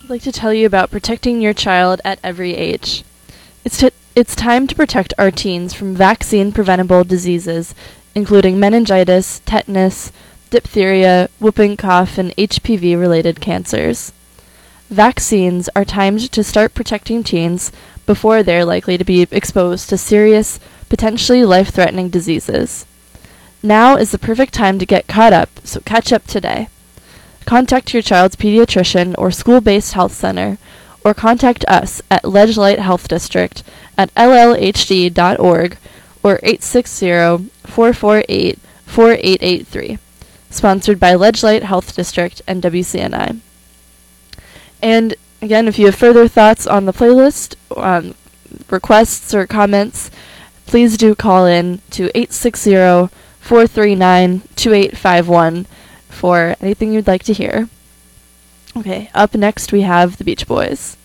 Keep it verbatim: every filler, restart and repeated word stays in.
I'd like to tell you about protecting your child at every age. It's, t- it's time to protect our teens from vaccine-preventable diseases, including meningitis, tetanus, diphtheria, whooping cough, and H P V-related cancers. Vaccines are timed to start protecting teens before they're likely to be exposed to serious, potentially life-threatening diseases. Now is the perfect time to get caught up, so catch up today. Contact your child's pediatrician or school-based health center, or contact us at Ledgelight Health District at L L H D dot org or eight six zero, four four eight, four eight eight three. Sponsored by Ledgelight Health District and W C N I. And again, if you have further thoughts on the playlist, um, requests, or comments, please do call in to eight six zero, four three nine, two eight five one for anything you'd like to hear. Okay, up next we have the Beach Boys.